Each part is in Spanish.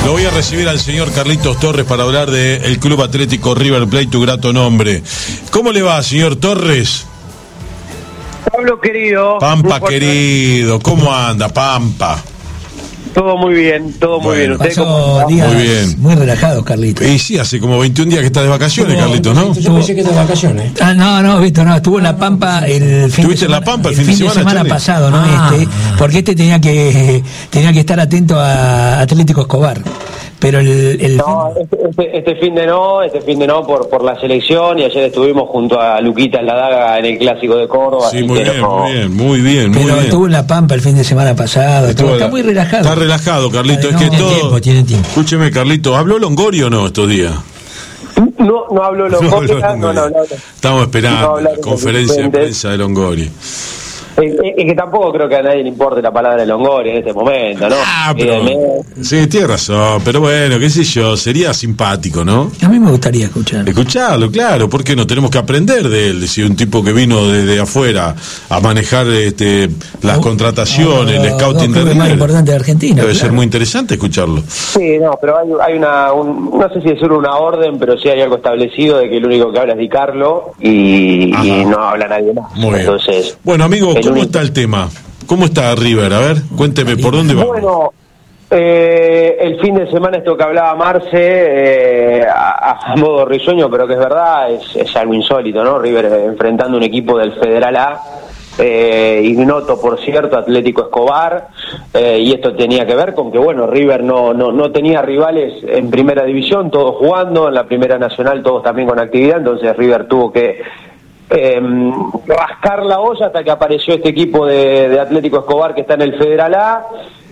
Lo voy a recibir al señor Carlitos Torres para hablar del Club Atlético River Plate, tu grato nombre. ¿Cómo le va, señor Torres? Pablo querido. Pampa querido, ¿cómo anda, Pampa? Todo muy bien, todo muy bien. ¿Usted cómo está? Muy bien. Muy relajado, Carlitos. Y sí, hace como 21 días que está de vacaciones, Carlitos, ¿no? Yo pensé que está de vacaciones. No, Víctor, no, estuvo en La Pampa el fin ¿Estuviste en La Pampa el fin de semana, Charlie? pasado, ¿no? Porque tenía que estar atento a Atlético Escobar. Pero este fin de no por la selección, y ayer estuvimos junto a Luquita La Daga en el Clásico de Córdoba. Sí, muy bien. Pero estuvo en La Pampa el fin de semana pasado, está muy relajado. Está relajado, Carlitos, no, es que todo... Tiene tiempo. Escúcheme, Carlitos, ¿habló Longoria o no estos días? No habló Longoria, no. Estamos esperando la conferencia de prensa de Longoria. Es que tampoco creo que a nadie le importe la palabra de Longoria en este momento, ¿no? Sí, tiene razón, pero bueno, qué sé yo, sería simpático, ¿no? A mí me gustaría escucharlo, claro, ¿por qué no? Tenemos que aprender de él, si un tipo que vino desde afuera a manejar las contrataciones, el scouting de River. Más importante de Argentina. Debe ser muy interesante escucharlo. Sí, pero hay no sé si es solo una orden, pero sí hay algo establecido de que el único que habla es Di Carlo y no habla nadie más. Muy bien. Entonces, bueno, amigo, ¿cómo está el tema? ¿Cómo está River? A ver, cuénteme, ¿por dónde va? Bueno, el fin de semana, esto que hablaba Marce, a modo risueño, pero que es verdad, es algo insólito, ¿no? River enfrentando un equipo del Federal A, ignoto, por cierto, Atlético Escobar, y esto tenía que ver con que, bueno, River no tenía rivales en primera división, todos jugando, en la primera nacional todos también con actividad, entonces River tuvo que rascar la olla hasta que apareció este equipo de Atlético Escobar que está en el Federal A,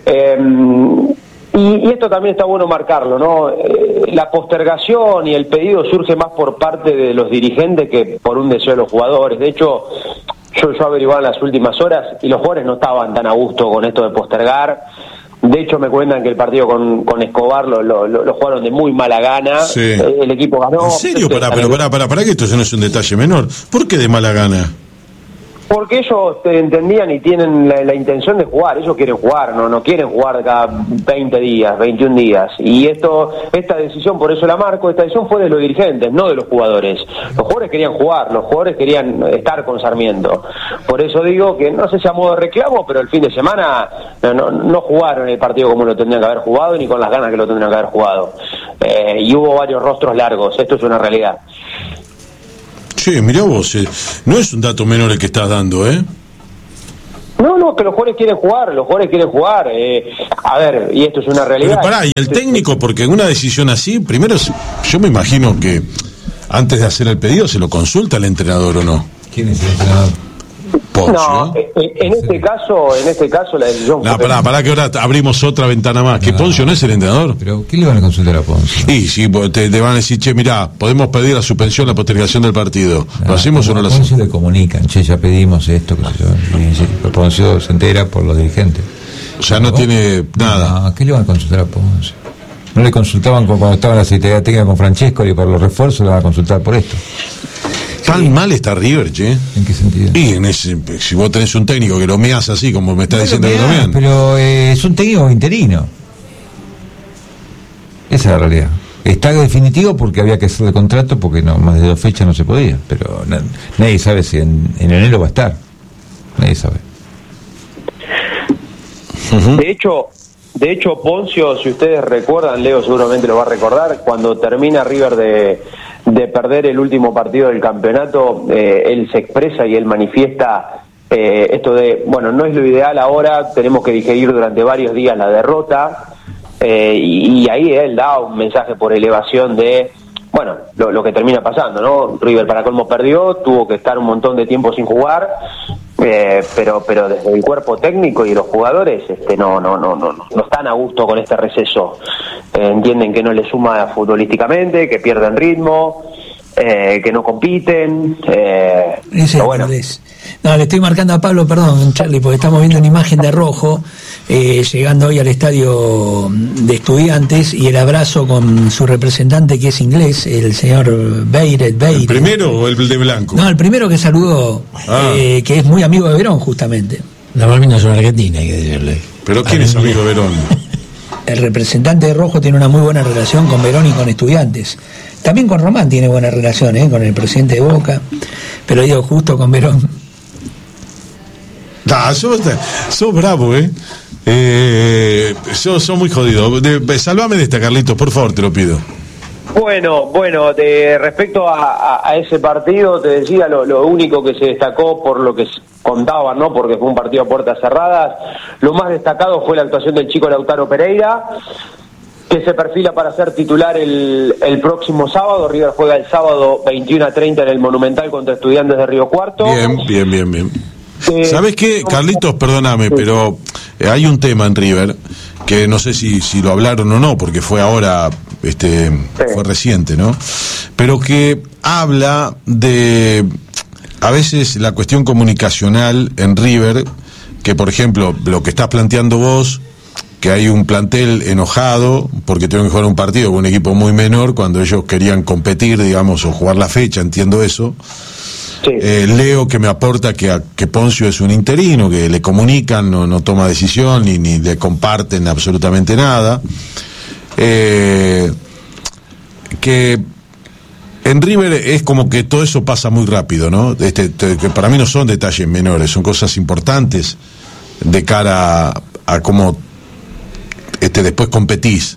y esto también está bueno marcarlo, ¿no? La postergación y el pedido surge más por parte de los dirigentes que por un deseo de los jugadores. De hecho, yo averiguaba en las últimas horas y los jugadores no estaban tan a gusto con esto de postergar. De hecho, me cuentan que el partido con Escobar lo jugaron de muy mala gana. Sí. El equipo ganó. ¿En serio? Para que esto no es un detalle menor. ¿Por qué de mala gana? Porque ellos entendían y tienen la intención de jugar. Ellos quieren jugar, no quieren jugar cada 20 días, 21 días. Y esta decisión, por eso la marco, esta decisión fue de los dirigentes, no de los jugadores. Los jugadores querían jugar, los jugadores querían estar con Sarmiento. Por eso digo que no sé si a modo de reclamo, pero el fin de semana no jugaron el partido como lo tendrían que haber jugado ni con las ganas que lo tendrían que haber jugado. Y hubo varios rostros largos, esto es una realidad. Che, mirá vos, no es un dato menor el que estás dando, ¿eh? No, que los jugadores quieren jugar, a ver, y esto es una realidad. Pero pará, y el técnico, porque en una decisión así, primero, yo me imagino que antes de hacer el pedido se lo consulta al entrenador, ¿o no? ¿Quién es el entrenador? Poncio. No, en este caso la decisión fue... Pará que ahora abrimos otra ventana más. ¿Que Poncio no es el entrenador? ¿Pero qué le van a consultar a Poncio? Y sí, te van a decir, che, mirá, podemos pedir la suspensión, la postergación del partido. ¿Lo hacemos o no lo hacemos? Poncio le comunican, che, ya pedimos esto, qué sé yo. Y Poncio se entera por los dirigentes. O sea, no tiene nada. No, ¿qué le van a consultar a Poncio? No le consultaban cuando estaba en la Secretaría Técnica con Francesco y por los refuerzos le van a consultar por esto. Tan mal está River, che. ¿En qué sentido? Y si vos tenés un técnico que lo meas así, como me está diciendo que lo mean. Pero es un técnico interino. Esa es la realidad. Está definitivo porque había que hacer el contrato, porque más de 2 fechas no se podía. Pero nadie sabe si en enero va a estar. Nadie sabe. De hecho, Poncio, si ustedes recuerdan, Leo seguramente lo va a recordar, cuando termina River de perder el último partido del campeonato, él se expresa y él manifiesta esto de, bueno, no es lo ideal ahora, tenemos que digerir durante varios días la derrota, y ahí él da un mensaje por elevación de, bueno, lo que termina pasando, ¿no? River para colmo perdió, tuvo que estar un montón de tiempo sin jugar, pero desde el cuerpo técnico y los jugadores no están a gusto con este receso. Entienden que no le suma futbolísticamente, que pierden ritmo, que no compiten. Bueno. No, le estoy marcando a Pablo, perdón, Charlie, porque estamos viendo una imagen de Rojo llegando hoy al estadio de Estudiantes, y el abrazo con su representante, que es inglés, el señor Beiret. ¿El primero o el de blanco? No, el primero que saludó, que es muy amigo de Verón, justamente. La Malvinas son argentinas, hay que decirle. ¿Pero quién es amigo de Verón? el representante de Rojo tiene una muy buena relación con Verón y con Estudiantes. También con Román tiene buena relación, con el presidente de Boca, pero digo, justo con Verón. Sos bravo, sos muy jodido. Salvame de esta, Carlitos, por favor, te lo pido. Bueno, respecto a ese partido, te decía, lo único que se destacó por lo que contaban, ¿no? Porque fue un partido a puertas cerradas, lo más destacado fue la actuación del chico Lautaro Pereira, que se perfila para ser titular el próximo sábado. River juega el sábado 21:30 en el Monumental contra Estudiantes de Río Cuarto. Bien. ¿Sabes qué, Carlitos? Perdóname, pero hay un tema en River que no sé si lo hablaron o no, porque fue ahora, fue reciente, ¿no? Pero que habla de, a veces, la cuestión comunicacional en River, que por ejemplo, lo que estás planteando vos, que hay un plantel enojado porque tienen que jugar un partido con un equipo muy menor cuando ellos querían competir, digamos, o jugar la fecha, entiendo eso. Sí. Leo que me aporta que Poncio es un interino, que le comunican, no toma decisión ni le comparten absolutamente nada. Que en River es como que todo eso pasa muy rápido, ¿no? Que para mí no son detalles menores, son cosas importantes de cara a cómo después competís.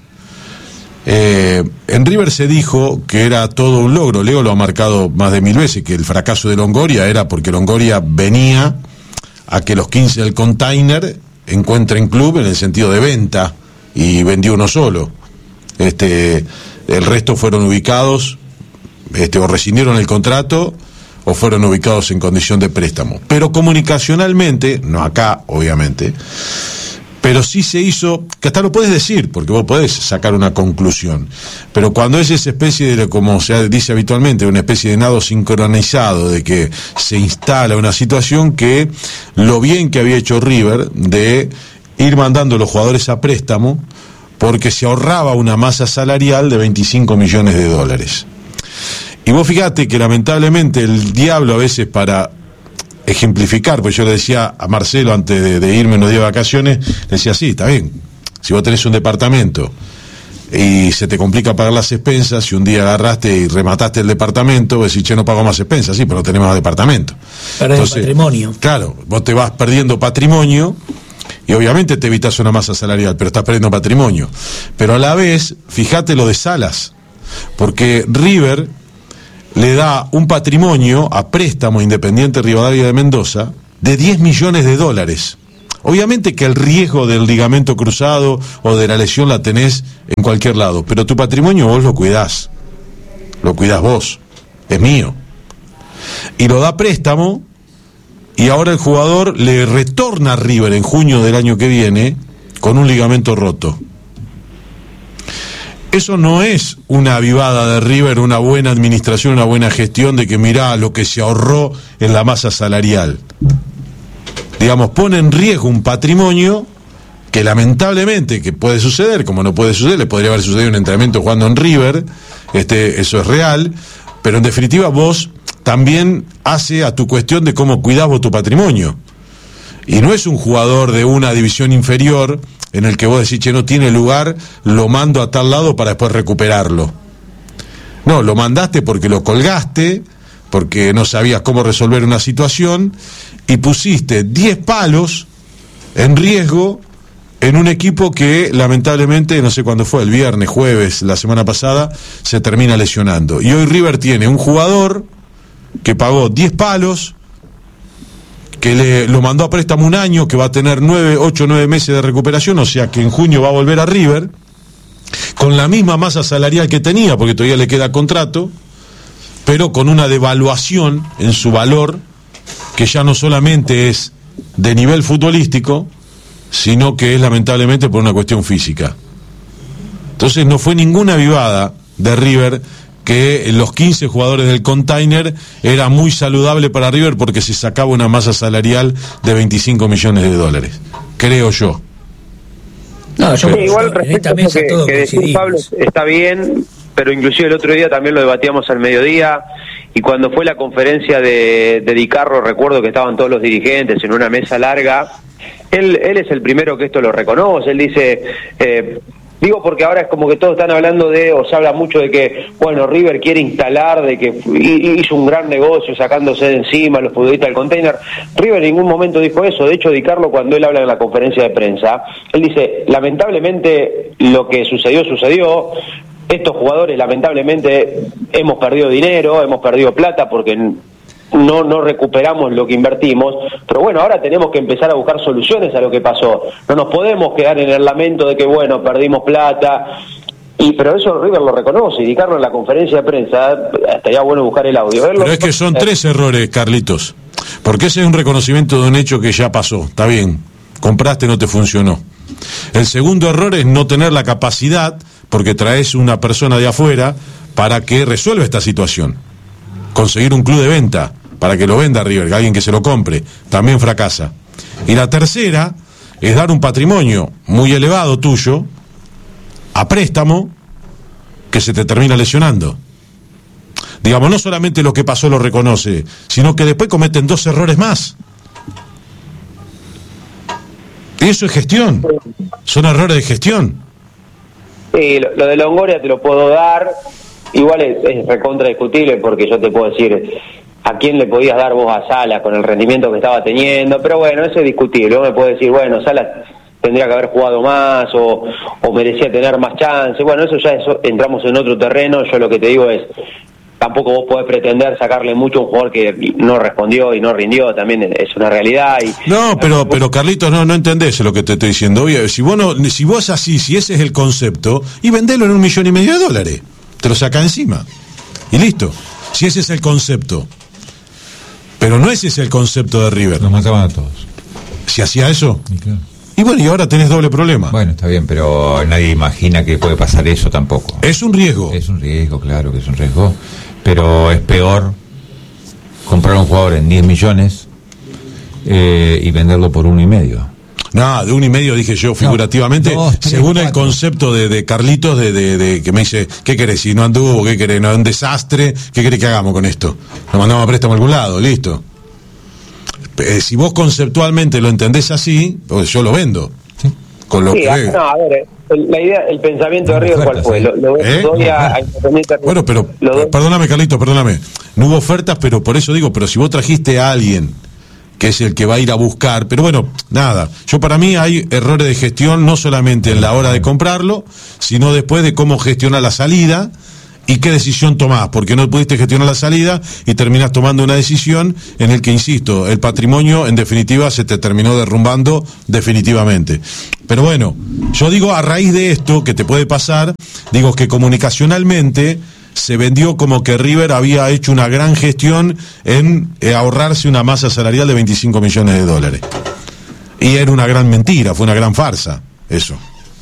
En River se dijo que era todo un logro. Leo lo ha marcado más de 1000 veces, que el fracaso de Longoria era porque Longoria venía a que los 15 del container encuentren club en el sentido de venta, y vendió uno solo. El resto fueron ubicados, o rescindieron el contrato o fueron ubicados en condición de préstamo. Pero comunicacionalmente, no acá obviamente, pero sí se hizo, que hasta lo puedes decir, porque vos podés sacar una conclusión, pero cuando es esa especie de, como se dice habitualmente, una especie de nado sincronizado, de que se instala una situación que lo bien que había hecho River de ir mandando los jugadores a préstamo, porque se ahorraba una masa salarial de 25 millones de dólares. Y vos fíjate que lamentablemente el diablo a veces, para ejemplificar, pues yo le decía a Marcelo antes de irme unos días de vacaciones, le decía, sí, está bien, si vos tenés un departamento y se te complica pagar las expensas, si un día agarraste y remataste el departamento, vos decís, che, no pago más expensas, sí, pero no tenemos más departamento. Perdés patrimonio. Claro, vos te vas perdiendo patrimonio y obviamente te evitas una masa salarial, pero estás perdiendo patrimonio. Pero a la vez, fíjate lo de Salas, porque River le da un patrimonio a préstamo a Independiente Rivadavia de Mendoza de 10 millones de dólares. Obviamente que el riesgo del ligamento cruzado o de la lesión la tenés en cualquier lado, pero tu patrimonio vos lo cuidás vos, es mío. Y lo da préstamo, y ahora el jugador le retorna a River en junio del año que viene con un ligamento roto. Eso no es una avivada de River, una buena administración, una buena gestión de que mirá lo que se ahorró en la masa salarial. Digamos, pone en riesgo un patrimonio que lamentablemente, que puede suceder, como no puede suceder, le podría haber sucedido un entrenamiento jugando en River, eso es real, pero en definitiva vos también hace a tu cuestión de cómo cuidás vos tu patrimonio. Y no es un jugador de una división inferior en el que vos decís, che, no tiene lugar, lo mando a tal lado para después recuperarlo. No, lo mandaste porque lo colgaste, porque no sabías cómo resolver una situación, y pusiste 10 palos en riesgo en un equipo que lamentablemente, no sé cuándo fue, el viernes, jueves, la semana pasada, se termina lesionando. Y hoy River tiene un jugador que pagó 10 palos, que lo mandó a préstamo un año, que va a tener 8 o 9 meses de recuperación, o sea que en junio va a volver a River, con la misma masa salarial que tenía, porque todavía le queda contrato, pero con una devaluación en su valor, que ya no solamente es de nivel futbolístico, sino que es lamentablemente por una cuestión física. Entonces no fue ninguna avivada de River que los 15 jugadores del container era muy saludable para River porque se sacaba una masa salarial de 25 millones de dólares, creo yo. No, yo igual respecto a eso que decís, Pablo, está bien, pero inclusive el otro día también lo debatíamos al mediodía, y cuando fue la conferencia de Di Carlo, recuerdo que estaban todos los dirigentes en una mesa larga. Él es el primero que esto lo reconoce. Él dice, Digo porque ahora es como que todos están hablando o se habla mucho de que, bueno, River quiere instalar, de que hizo un gran negocio sacándose de encima a los futbolistas del container. River en ningún momento dijo eso. De hecho, Di Carlo, cuando él habla en la conferencia de prensa, él dice, lamentablemente lo que sucedió. Estos jugadores, lamentablemente, hemos perdido dinero, hemos perdido plata porque no recuperamos lo que invertimos, pero bueno, ahora tenemos que empezar a buscar soluciones a lo que pasó. No nos podemos quedar en el lamento de que, bueno, perdimos plata, pero eso River lo reconoce, y Di Carlo en la conferencia de prensa, estaría bueno buscar el audio. Pero es que son 3 errores, Carlitos, porque ese es un reconocimiento de un hecho que ya pasó, está bien, compraste, no te funcionó. El segundo error es no tener la capacidad, porque traes una persona de afuera para que resuelva esta situación. Conseguir un club de venta para que lo venda River, alguien que se lo compre, también fracasa. Y la tercera es dar un patrimonio muy elevado tuyo a préstamo que se te termina lesionando. Digamos, no solamente lo que pasó lo reconoce, sino que después cometen 2 errores más. Y eso es gestión, son errores de gestión. Sí, lo de Longoria te lo puedo dar, igual es recontra discutible, porque yo te puedo decir a quién le podías dar vos a Salas con el rendimiento que estaba teniendo, pero bueno, eso es discutible. Vos me podés decir, bueno, Salas tendría que haber jugado más o merecía tener más chance. Bueno, entramos en otro terreno. Yo lo que te digo es, tampoco vos podés pretender sacarle mucho a un jugador que no respondió y no rindió, también es una realidad. No, pero Carlitos, no entendés lo que te estoy diciendo. Oye, si vos así, si ese es el concepto, y vendelo en $1,5 millones, te lo saca encima y listo, si ese es el concepto. Pero no ese es el concepto de River. Nos mataban a todos. Si hacía eso. Y claro. Y bueno, y ahora tenés doble problema. Bueno, está bien, pero nadie imagina que puede pasar eso tampoco. Es un riesgo. Es un riesgo, claro que es un riesgo. Pero es peor comprar un jugador en 10 millones y venderlo por 1,5. No, de 1,5 dije yo figurativamente, no, 2, 3, según 4. el concepto de Carlitos, de que me dice, ¿qué querés? Si no anduvo, ¿qué querés? No, es un desastre, ¿qué querés que hagamos con esto? Lo mandamos a préstamo a algún lado, listo. Si vos conceptualmente lo entendés así, pues yo lo vendo. ¿Sí? Con lo que no, a ver, la idea, el pensamiento de River, ¿cuál fue? Lo doy a Independiente. Bueno, pero perdóname, Carlitos, perdóname. No hubo ofertas, pero por eso digo, pero si vos trajiste a alguien que es el que va a ir a buscar, pero bueno, nada, para mí hay errores de gestión no solamente en la hora de comprarlo, sino después de cómo gestionar la salida y qué decisión tomás, porque no pudiste gestionar la salida y terminás tomando una decisión en el que, insisto, el patrimonio en definitiva se te terminó derrumbando definitivamente. Pero bueno, yo digo, a raíz de esto que te puede pasar, digo que comunicacionalmente se vendió como que River había hecho una gran gestión en ahorrarse una masa salarial de $25 millones. Y era una gran mentira, fue una gran farsa, eso.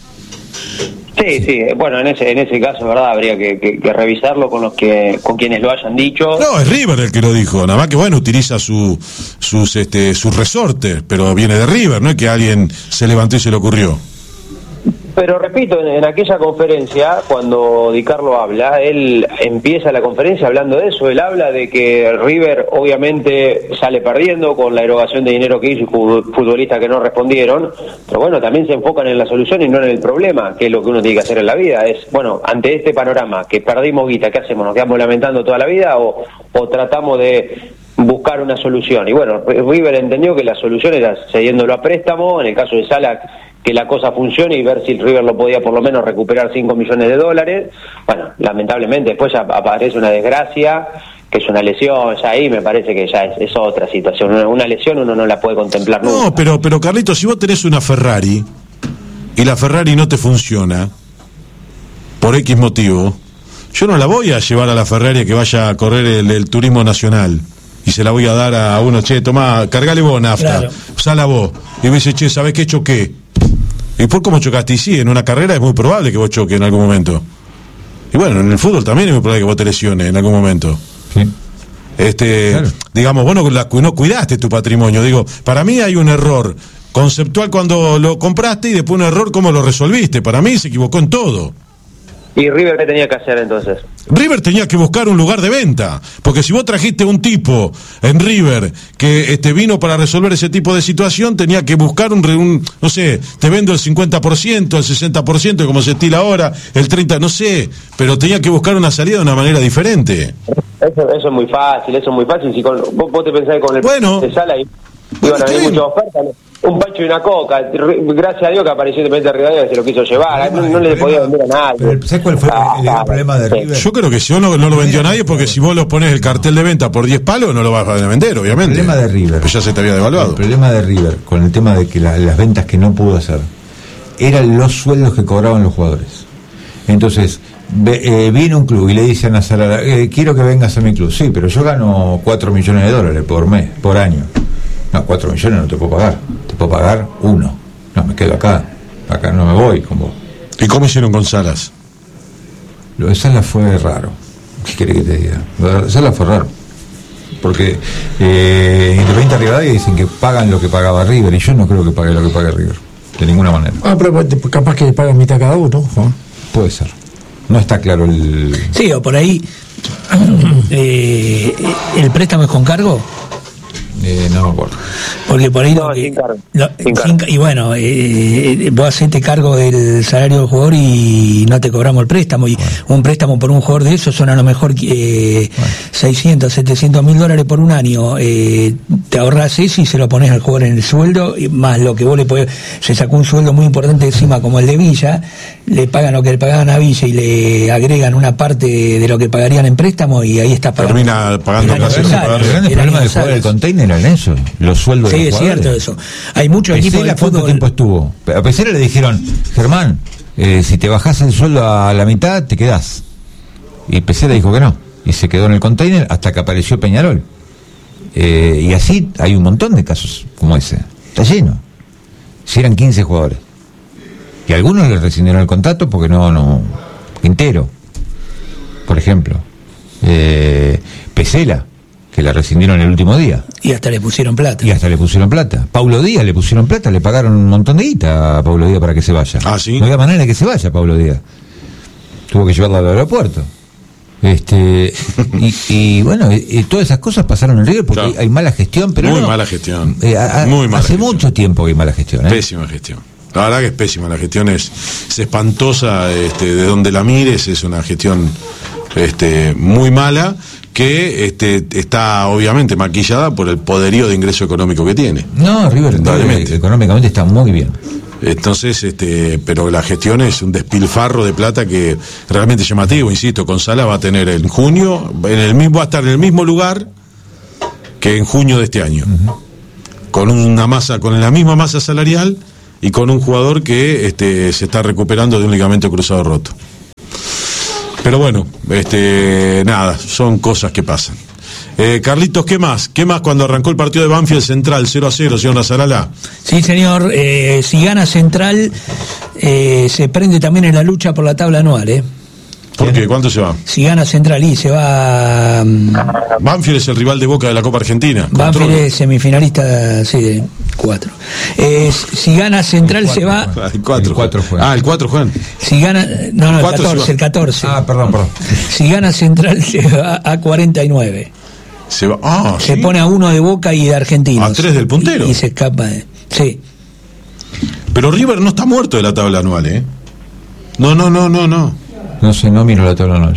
Sí, bueno, en ese caso, verdad, habría que revisarlo con quienes lo hayan dicho. No, es River el que lo dijo, nada más que bueno, utiliza sus resortes, pero viene de River, no es que alguien se levantó y se le ocurrió. Pero repito, en aquella conferencia, cuando Di Carlo habla, él empieza la conferencia hablando de eso. Él habla de que River obviamente sale perdiendo con la erogación de dinero que hizo y futbolistas que no respondieron, pero bueno, también se enfocan en la solución y no en el problema, que es lo que uno tiene que hacer en la vida. Es, bueno, ante este panorama, que perdimos guita, ¿qué hacemos? ¿Nos quedamos lamentando toda la vida o tratamos de buscar una solución? Y bueno, River entendió que la solución era cediéndolo a préstamo, en el caso de Salah, que la cosa funcione y ver si el River lo podía por lo menos recuperar $5 millones. Bueno, lamentablemente después ya aparece una desgracia, que es una lesión, ya ahí me parece que ya es otra situación. Una lesión uno no la puede contemplar nunca. No, pero Carlitos, si vos tenés una Ferrari y la Ferrari no te funciona por X motivo, yo no la voy a llevar a la Ferrari a que vaya a correr el turismo nacional y se la voy a dar a uno, che, tomá, cargale vos nafta, claro, sala vos, y me dice, che, ¿sabés qué? Choqué. ¿Y por cómo chocaste? Y sí, en una carrera es muy probable que vos choques en algún momento. Y bueno, en el fútbol también es muy probable que vos te lesiones en algún momento. Sí. Claro. Digamos, vos no cuidaste tu patrimonio. Digo, para mí hay un error conceptual cuando lo compraste y después un error cómo lo resolviste. Para mí se equivocó en todo. ¿Y River qué tenía que hacer entonces? River tenía que buscar un lugar de venta, porque si vos trajiste un tipo en River que vino para resolver ese tipo de situación, tenía que buscar un no sé, te vendo el 50%, el 60%, como se estila ahora, el 30%, no sé, pero tenía que buscar una salida de una manera diferente. Eso es muy fácil, si vos te pensás que con el bueno, Sala iban a venir muchas ofertas, un pancho y una coca, gracias a Dios que apareció Independiente Rivadavia, se lo quiso llevar, no le podía vender a nadie. ¿Sabes cuál fue el problema de River? Yo creo que si no lo vendió nadie, porque si vos lo pones el cartel de venta por 10 palos, no lo vas a vender, obviamente. El problema de River, pues ya se te había devaluado. El problema de River, con el tema de que las ventas que no pudo hacer, eran los sueldos que cobraban los jugadores. Entonces, viene un club y le dicen a Salara, quiero que vengas a mi club. Sí, pero yo gano $4 millones por mes, por año. No, 4 millones no te puedo pagar. Te puedo pagar 1. No, me quedo acá no me voy con vos. ¿Y cómo hicieron con Salas? Lo de Salas fue raro. ¿Qué querés que te diga? Lo de Salas fue raro. Porque Independiente Rivadavia dicen que pagan lo que pagaba River, y yo no creo que pague lo que pague River. De ninguna manera. Pero capaz que pagan mitad cada uno, ¿no? Puede ser. No está claro el... Sí, o por ahí el préstamo es con cargo. No me acuerdo. Porque por ahí sin cargo. Y bueno, vos hacete cargo del salario del jugador y no te cobramos el préstamo. Y bueno, un préstamo por un jugador de eso son a lo mejor 600, 700 mil dólares por un año. Te ahorras eso y se lo pones al jugador en el sueldo, más lo que vos le podés. Se sacó un sueldo muy importante encima, como el de Villa, le pagan lo que le pagaban a Villa y le agregan una parte de lo que pagarían en préstamo, y ahí está pagando. Termina pagando casi. El gran problema del jugador del container en eso, los sueldos de los jugadores. Sí, es cierto eso. Hay muchos equipos de fútbol. ¿Cuánto tiempo estuvo? A Pesela le dijeron, Germán, si te bajás el sueldo a la mitad, te quedás. Y Pesela dijo que no. Y se quedó en el container hasta que apareció Peñarol. Y así hay un montón de casos como ese. Está lleno. Si eran 15 jugadores. Y algunos le rescindieron el contrato porque no. Quintero, por ejemplo. Pesela, que la rescindieron el último día. Y hasta le pusieron plata. Paulo Díaz le pusieron plata, le pagaron un montón de guita a Paulo Díaz para que se vaya. Ah, ¿sí? No había manera de que se vaya Paulo Díaz. Tuvo que llevarlo al aeropuerto. Y bueno, todas esas cosas pasaron en River porque hay mala gestión, pero muy mala gestión. Hace mucho tiempo que hay mala gestión. Pésima gestión. La verdad que es pésima, la gestión es espantosa, de donde la mires, es una gestión muy mala, que está obviamente maquillada por el poderío de ingreso económico que tiene. No, River económicamente está muy bien. Entonces, pero la gestión es un despilfarro de plata que realmente llamativo, insisto. Con Sala va a tener en junio, va a estar en el mismo lugar que en junio de este año, con la misma masa salarial y con un jugador que se está recuperando de un ligamento cruzado roto. Pero bueno, nada, son cosas que pasan. Carlitos, ¿qué más? ¿Qué más cuando arrancó el partido de Banfield Central 0-0, señor Nazaralá? Sí, señor. Si gana Central, se prende también en la lucha por la tabla anual, ¿Por qué? ¿Cuánto se va? Si gana Central y se va... Banfield es el rival de Boca de la Copa Argentina. Banfield es semifinalista, sí, de 4. Si gana Central se va... El 4 juegan. El 4 juegan. Si gana... No, el 14. Ah, perdón. Si gana Central se va a 49. Se va. Se pone a 1 de Boca y de Argentinos. A 3 del puntero. Y se escapa. Sí. Pero River no está muerto de la tabla anual, No. No sé, no miro la tabla anual.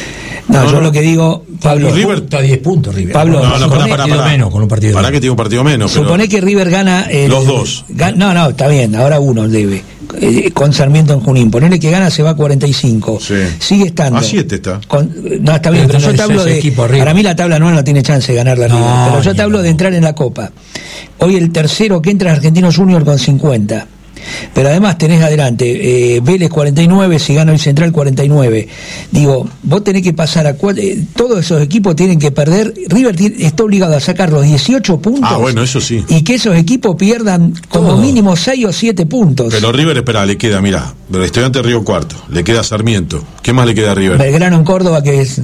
Yo lo que digo, Pablo... River está a 10 puntos, River. Pablo, para menos con un partido. Para que tiene un partido menos. Supone que River gana... los dos. No, está bien, ahora uno debe. Con Sarmiento en Junín. Ponele que gana, se va a 45. Sí. Sigue estando. A 7 está. No, está bien, pero yo te hablo de... Para mí la tabla no tiene chance de ganar la River. Pero yo te hablo de entrar en la Copa. Hoy el tercero que entra es Argentinos Junior con 50. Pero además tenés adelante Vélez 49, si gana el Central 49. Digo, vos tenés que pasar a todos esos equipos tienen que perder. River está obligado a sacar los 18 puntos. Bueno, eso sí. Y que esos equipos pierdan como mínimo 6 o 7 puntos. Pero River, le queda, mirá, Estudiantes Río Cuarto, le queda Sarmiento. ¿Qué más le queda a River? Belgrano en Córdoba, que es...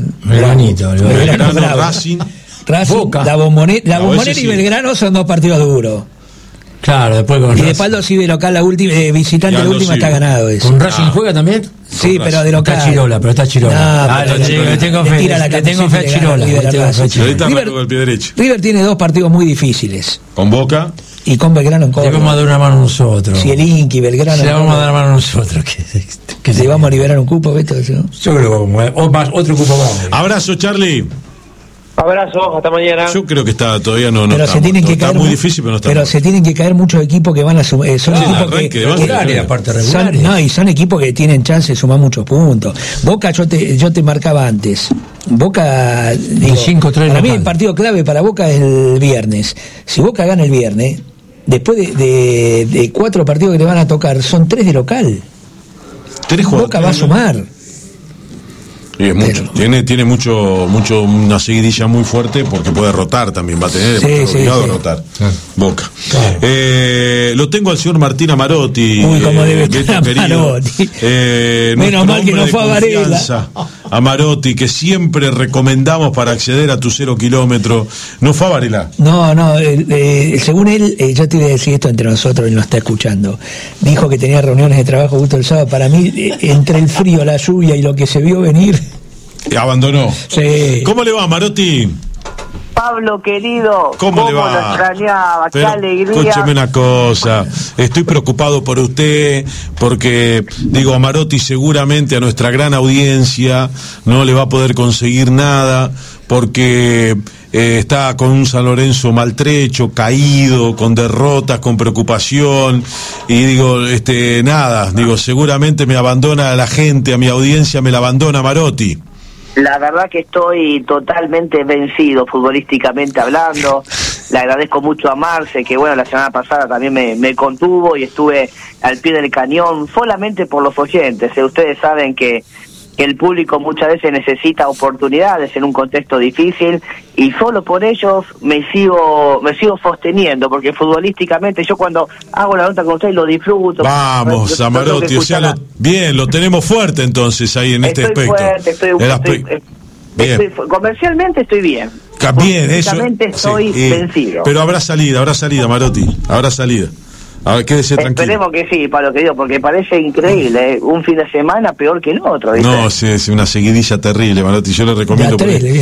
Belgrano, Racing, Boca. La Bombonera y Belgrano son dos partidos duros. Claro, después con y de Paldo sí de local la última, visitante la última está ganado eso. ¿Con Racing juega también? Sí, pero de local. Está Chirola, pero está Chirola. Le tengo fe a Chirola. Ahorita arrancó con el pie derecho. River tiene 2 partidos muy difíciles. Con Boca. Y con Belgrano en Córdoba. Le vamos a dar una mano a nosotros. Si el Inqui, Belgrano. Le vamos a dar una mano a nosotros. Que le vamos a liberar un cupo, Beto. Yo creo que vamos a dar otro cupo más. Abrazo, Charlie. Abrazo, hasta mañana. Yo creo que está todavía no pero está, se tienen que está caer muy difícil, pero no está. Pero se tienen que caer muchos equipos que van a sumar. Son equipos regulares, aparte regulares. Y son equipos que tienen chance de sumar muchos puntos. Boca, yo te marcaba antes. Boca, digo, 5-3 para mí el partido clave para Boca es el viernes. Si Boca gana el viernes, después de 4 partidos que le van a tocar, son 3 de local. 3 Boca va a sumar. Y es mucho. Tiene mucho, una seguidilla muy fuerte porque puede rotar también, va a tener obligado a rotar. Boca. Claro. Lo tengo al señor Martín Amarotti. Uy, cómo debe estar Amarotti. Menos mal que no fue a Varela. Amarotti, que siempre recomendamos para acceder a tu 0 kilómetro. ¿No fue a Varela? No, según él, yo te voy a decir esto entre nosotros, él nos está escuchando. Dijo que tenía reuniones de trabajo justo el sábado. Para mí, entre el frío, la lluvia y lo que se vio venir... Abandonó. Sí. ¿Cómo le va, Marotti? Pablo, querido, ¿Cómo le va? Lo extrañaba, pero, qué alegría. Escúcheme una cosa, estoy preocupado por usted, porque, digo, Amarotti seguramente a nuestra gran audiencia no le va a poder conseguir nada, porque está con un San Lorenzo maltrecho, caído, con derrotas, con preocupación, y digo, seguramente me abandona la gente, a mi audiencia me la abandona Amarotti. La verdad que estoy totalmente vencido futbolísticamente hablando. Le agradezco mucho a Marce, que bueno, la semana pasada también me contuvo y estuve al pie del cañón solamente por los oyentes. Ustedes saben que el público muchas veces necesita oportunidades en un contexto difícil y solo por ellos me sigo sosteniendo, porque futbolísticamente yo cuando hago la nota con ustedes lo disfruto. Vamos, Amarotti, o sea, lo tenemos fuerte entonces ahí en este aspecto. Comercialmente estoy bien. Bien, eso. Estoy vencido. Pero habrá salida, Amarotti, habrá salida. A ver, quédese tranquilo. Esperemos que sí, Pablo, querido, porque parece increíble, un fin de semana peor que el otro, ¿viste? No, sí, una seguidilla terrible, Marotti. Yo le recomiendo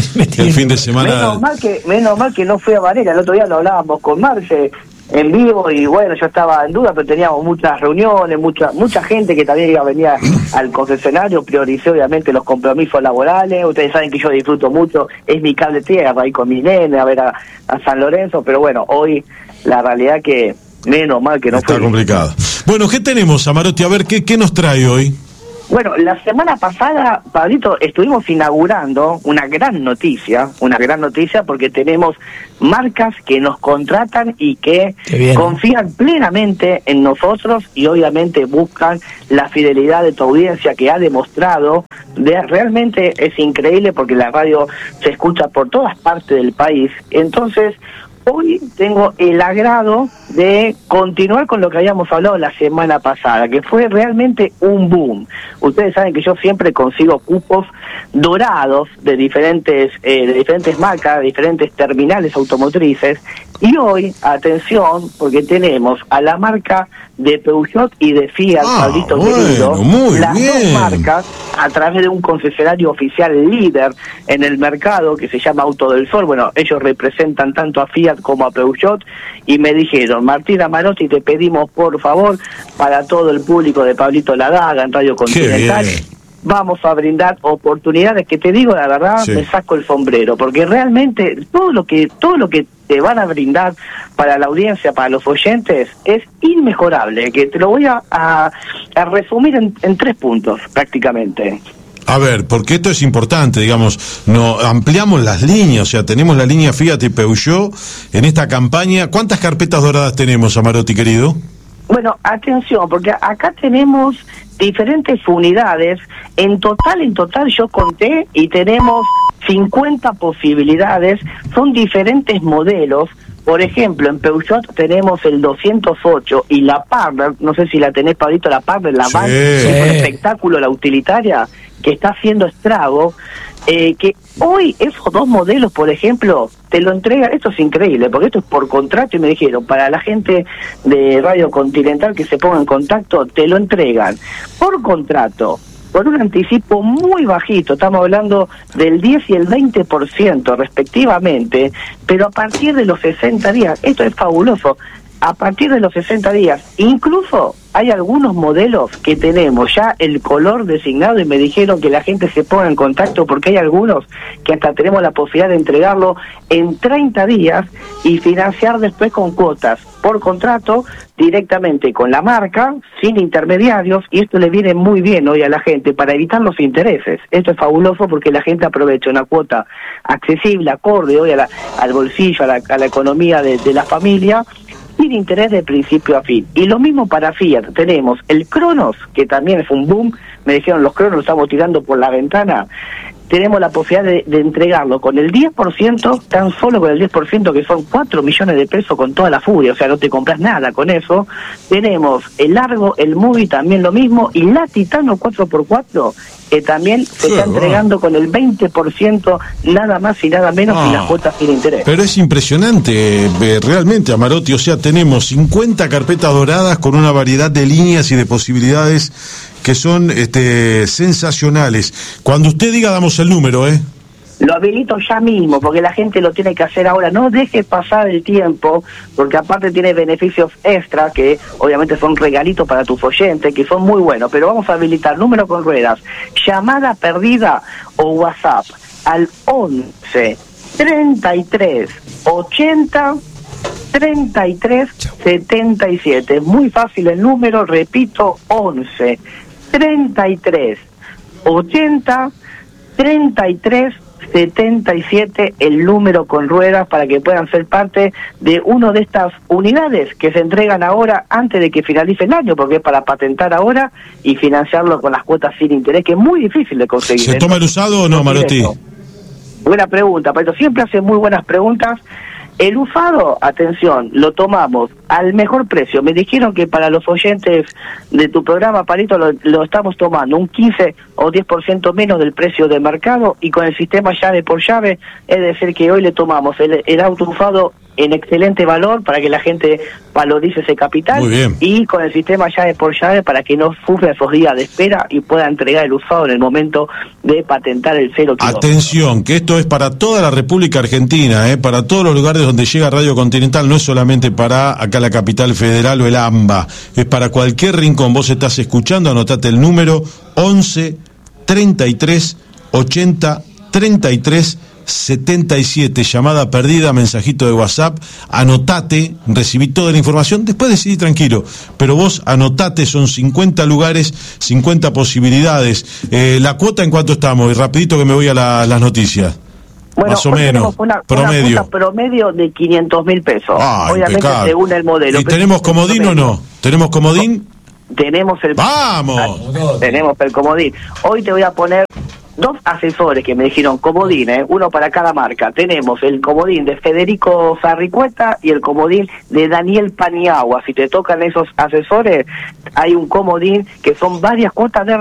el fin de semana. Menos mal que no fui a Varela. El otro día lo hablábamos con Marce en vivo y bueno, yo estaba en duda, pero teníamos muchas reuniones, mucha gente que también iba a venir al concesionario. Prioricé obviamente los compromisos laborales. Ustedes saben que yo disfruto mucho, es mi cable tierra, ahí con mi nene a ver a San Lorenzo, pero bueno, hoy la realidad que menos mal que no fue. Está complicado. Bueno, ¿qué tenemos, Amarotti? A ver, ¿qué nos trae hoy? Bueno, la semana pasada, Pablito, estuvimos inaugurando una gran noticia porque tenemos marcas que nos contratan y que confían plenamente en nosotros y obviamente buscan la fidelidad de tu audiencia, que ha demostrado, realmente es increíble porque la radio se escucha por todas partes del país. Entonces, hoy tengo el agrado de continuar con lo que habíamos hablado la semana pasada, que fue realmente un boom. Ustedes saben que yo siempre consigo cupos dorados de diferentes marcas, de diferentes terminales automotrices, y hoy, atención, porque tenemos a la marca de Peugeot y de Fiat, Pablito querido, las dos marcas, a través de un concesionario oficial líder en el mercado que se llama Auto del Sol. Bueno, ellos representan tanto a Fiat como a Peugeot y me dijeron: Martín Amarotti, te pedimos por favor, para todo el público de Pablito Ladaga en Radio Continental, vamos a brindar oportunidades que, te digo la verdad, me saco el sombrero, porque realmente todo lo que te van a brindar para la audiencia, para los oyentes, es inmejorable, que te lo voy a resumir en 3 puntos prácticamente. A ver, porque esto es importante, digamos, no ampliamos las líneas, o sea, tenemos la línea Fiat y Peugeot en esta campaña. ¿Cuántas carpetas doradas tenemos, Amarotti, querido? Bueno, atención, porque acá tenemos diferentes unidades. En total yo conté y tenemos 50 posibilidades. Son diferentes modelos. Por ejemplo, en Peugeot tenemos el 208 y la Partner, no sé si la tenés, Pablito, la Partner, la Van, es un espectáculo, la utilitaria, que está haciendo estrago. Que hoy esos 2 modelos, por ejemplo, te lo entrega. Esto es increíble, porque esto es por contrato, y me dijeron, para la gente de Radio Continental que se ponga en contacto, te lo entregan por contrato con un anticipo muy bajito, estamos hablando del 10 y el 20% respectivamente, pero a partir de los 60 días, esto es fabuloso, a partir de los 60 días, incluso hay algunos modelos que tenemos ya el color designado y me dijeron que la gente se ponga en contacto porque hay algunos que hasta tenemos la posibilidad de entregarlo en 30 días y financiar después con cuotas por contrato directamente con la marca, sin intermediarios, y esto le viene muy bien hoy a la gente para evitar los intereses. Esto es fabuloso porque la gente aprovecha una cuota accesible, acorde hoy al bolsillo, a la economía de la familia, sin interés de principio a fin. Y lo mismo para Fiat, tenemos el Cronos, que también es un boom, me dijeron los Cronos lo estamos tirando por la ventana, tenemos la posibilidad de entregarlo con el 10%, tan solo con el 10%, que son 4 millones de pesos con toda la furia, o sea, no te compras nada con eso. Tenemos el Largo, el Mobi también lo mismo, y la Titano 4x4, que también se está entregando con el 20%, nada más y nada menos, y las cuotas sin interés. Pero es impresionante, realmente, Amarotti, o sea, tenemos 50 carpetas doradas con una variedad de líneas y de posibilidades que son sensacionales. Cuando usted diga, damos el número, Lo habilito ya mismo, porque la gente lo tiene que hacer ahora. No deje pasar el tiempo, porque aparte tiene beneficios extra, que obviamente son regalitos para tus oyentes, que son muy buenos. Pero vamos a habilitar número con ruedas, llamada perdida o WhatsApp al 11 33 80 33 77. Es muy fácil el número, repito, 11 33 80 33 77, el número con ruedas, para que puedan ser parte de una de estas unidades que se entregan ahora antes de que finalice el año, porque es para patentar ahora y financiarlo con las cuotas sin interés, que es muy difícil de conseguir. ¿Se toma el usado o no, Marotti? Buena pregunta, Paito, siempre hace muy buenas preguntas. El usado, atención, lo tomamos al mejor precio. Me dijeron que para los oyentes de tu programa, Palito, lo estamos tomando un 15 o 10% menos del precio de mercado, y con el sistema llave por llave, es decir, que hoy le tomamos el auto usado en excelente valor para que la gente valorice ese capital. Muy bien. Y con el sistema llave por llave para que no sufra esos días de espera y pueda entregar el usado en el momento de patentar el 0 kilómetro. Atención, que esto es para toda la República Argentina, para todos los lugares donde llega Radio Continental, no es solamente para acá la capital federal o el AMBA, es para cualquier rincón. Vos estás escuchando, anotate el número 11 33 80 33 77, llamada perdida, mensajito de WhatsApp, anotate, recibí toda la información, después decidí tranquilo, pero vos anotate, son 50 lugares, 50 posibilidades. La cuota, ¿en cuánto estamos? Y rapidito que me voy a las noticias. Bueno, más o menos, promedio. Una cuota promedio de 500.000 pesos, obviamente impecable. Según el modelo. ¿Y tenemos comodín o no? ¿Tenemos comodín? Tenemos el... ¡Vamos! Tenemos el comodín. Hoy te voy a poner 2 asesores que me dijeron comodín, uno para cada marca. Tenemos el comodín de Federico Sarricueta y el comodín de Daniel Paniagua. Si te tocan esos asesores, hay un comodín que son varias cuotas de